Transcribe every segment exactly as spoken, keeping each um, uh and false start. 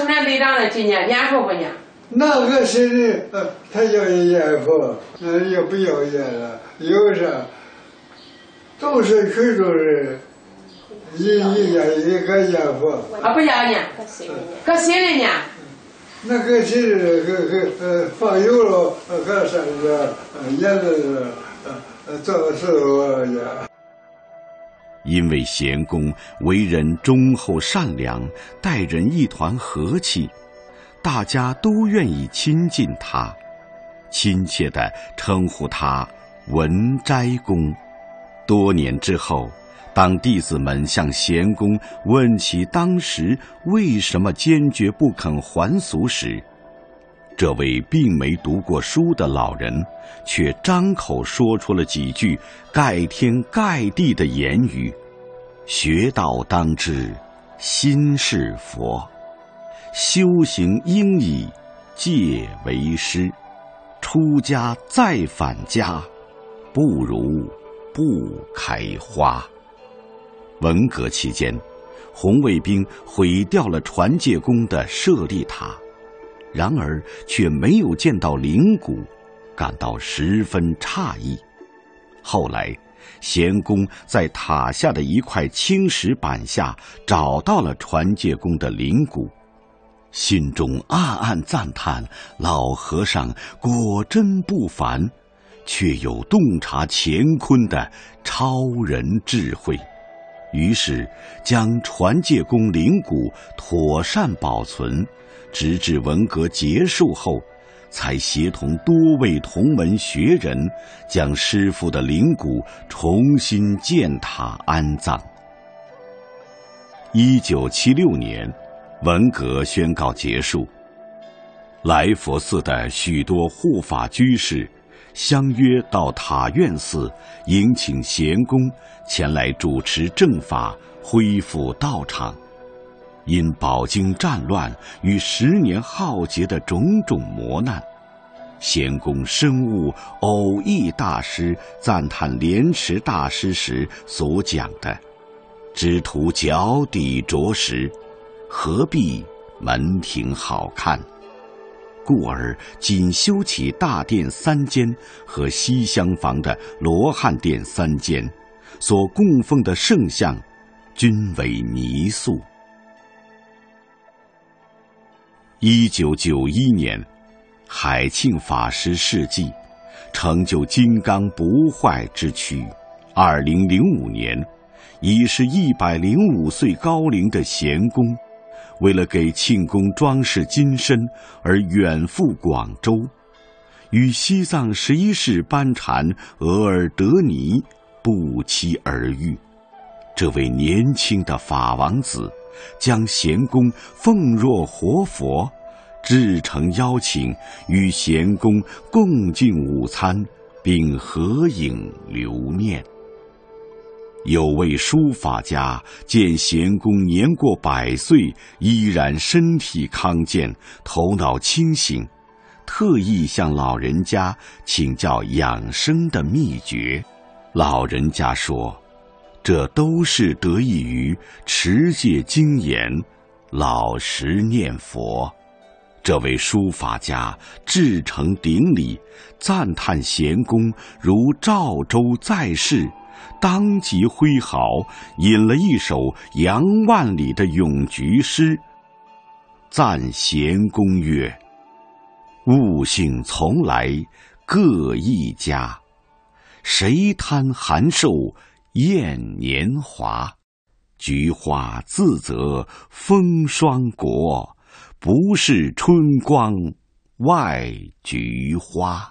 什么队长的纪念念佛不念？ 那个是呃，他要念佛，那也不要念了，有啥？都是许多人，一一年一个念佛。 啊，不要念，搁心里念。 那个是个个呃放油了，搁上个呃念的呃做事我呀。 因为贤公为人忠厚善良，待人一团和气，大家都愿意亲近他，亲切地称呼他文斋公。多年之后，当弟子们向贤公问起当时为什么坚决不肯还俗时，这位并没读过书的老人却张口说出了几句盖天盖地的言语：学道当知心是佛，修行应以戒为师，出家再返家，不如不开花。文革期间，红卫兵毁掉了传戒宫的舍利塔，然而却没有见到灵骨，感到十分诧异。后来贤公在塔下的一块青石板下找到了传戒宫的灵骨，心中暗暗赞叹老和尚果真不凡，却有洞察乾坤的超人智慧。于是将传戒宫灵骨妥善保存，直至文革结束后，才协同多位同门学人将师父的灵骨重新建塔安葬。一九七六年，文革宣告结束，来佛寺的许多护法居士相约到塔院寺迎请贤公前来主持正法，恢复道场。因饱经战乱与十年浩劫的种种磨难，贤公深悟偶益大师赞叹莲池大师时所讲的只图脚底着实，何必门庭好看，故而仅修起大殿三间和西厢房的罗汉殿三间，所供奉的圣像均为泥塑。一九九一年，海庆法师事迹，成就金刚不坏之躯。二零零五年，已是一百零五岁高龄的贤公，为了给庆功装饰金身而远赴广州，与西藏十一世班禅额尔德尼不期而遇。这位年轻的法王子将贤公奉若活佛，至诚邀请与贤公共进午餐，并合影留念。有位书法家见贤公年过百岁，依然身体康健，头脑清醒，特意向老人家请教养生的秘诀。老人家说，这都是得益于持戒精严，老实念佛。这位书法家至诚顶礼，赞叹贤公如赵州在世，当即挥毫引了一首杨万里的咏菊诗，赞贤公曰：悟性从来各一家，谁贪寒瘦厌年华，菊花自责风霜国，不是春光外菊花。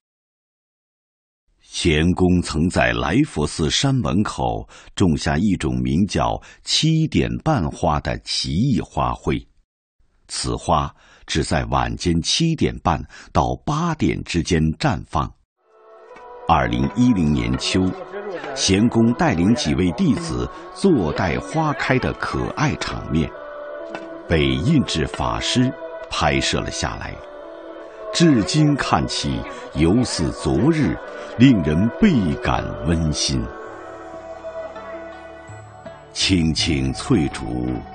贤公曾在来佛寺山门口种下一种名叫七点半花的奇异花卉，此花只在晚间七点半到八点之间绽放。二零一零年秋，贤公带领几位弟子坐待花开的可爱场面，被印制法师拍摄了下来，至今看起犹似昨日，令人倍感温馨。青青翠竹